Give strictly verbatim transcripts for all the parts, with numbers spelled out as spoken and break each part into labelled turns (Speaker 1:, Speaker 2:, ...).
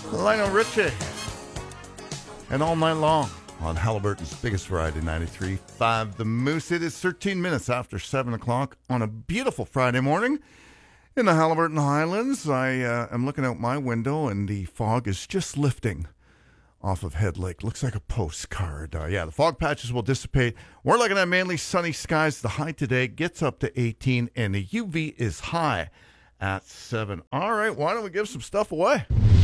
Speaker 1: Lionel Richie. And all night long on Halliburton's biggest variety, ninety-three point five The Moose. It is thirteen minutes after seven o'clock on a beautiful Friday morning in the Halliburton Highlands. I uh, am looking out my window and the fog is just lifting off of Head Lake. Looks like a postcard. Uh, yeah, the fog patches will dissipate. We're looking at mainly sunny skies. The high today gets up to eighteen and the U V is high at seven. All right, why don't we give some stuff away?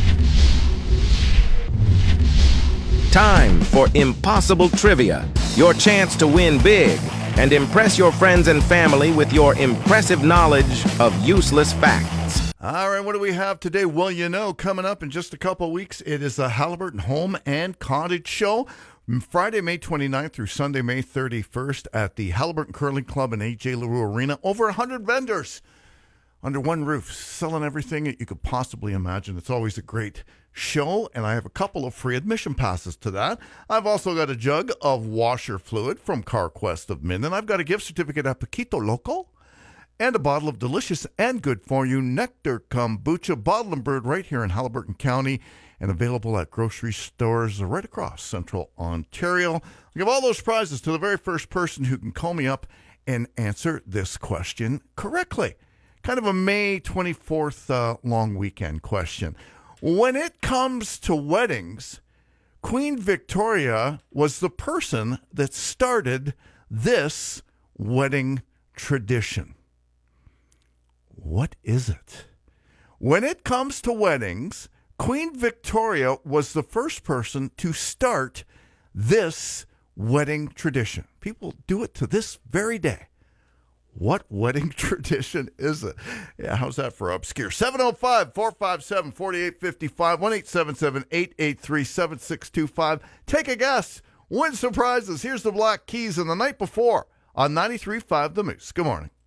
Speaker 2: Time for Impossible Trivia, your chance to win big and impress your friends and family with your impressive knowledge of useless facts.
Speaker 1: All right, what do we have today? Well, you know, coming up in just a couple of weeks, it is a Halliburton Home and Cottage Show. Friday, May twenty-ninth through Sunday, May thirty-first at the Halliburton Curling Club and A J LaRue Arena. Over one hundred vendors under one roof, selling everything that you could possibly imagine. It's always a great show, and I have a couple of free admission passes to that. I've also got a jug of washer fluid from CarQuest of Minden. I've got a gift certificate at Paquito Loco and a bottle of delicious and good-for-you Nectar Kombucha, Bottle and Bird right here in Halliburton County and available at grocery stores right across central Ontario. I'll give all those prizes to the very first person who can call me up and answer this question correctly. Kind of a May twenty-fourth uh, long weekend question. When it comes to weddings, Queen Victoria was the person that started this wedding tradition. What is it? When it comes to weddings, Queen Victoria was the first person to start this wedding tradition. People do it to this very day. What wedding tradition is it? Yeah, how's that for obscure? seven oh five, four five seven, four eight five five, one eight seven seven, eight eight three, seven six two five. Take a guess. Win some prizes. Here's the Black Keys and the night before on ninety-three point five The Moose. Good morning.